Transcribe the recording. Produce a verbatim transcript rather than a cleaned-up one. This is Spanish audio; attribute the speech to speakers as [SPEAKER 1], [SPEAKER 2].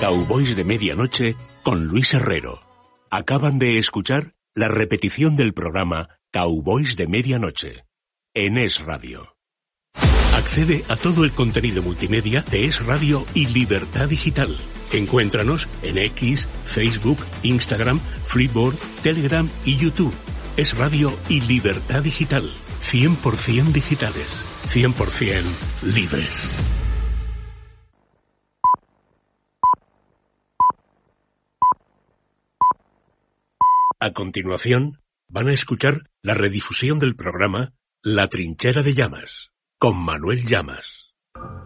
[SPEAKER 1] Cowboys de Medianoche con Luis Herrero. Acaban de escuchar la repetición del programa Cowboys de Medianoche en Es Radio. Accede a todo el contenido multimedia de Es Radio y Libertad Digital. Encuéntranos en X, Facebook, Instagram, Flipboard, Telegram y YouTube. Es Radio y Libertad Digital. cien por ciento digitales. cien por ciento libres. A continuación, van a escuchar la redifusión del programa La Trinchera de Llamas, con Manuel Llamas.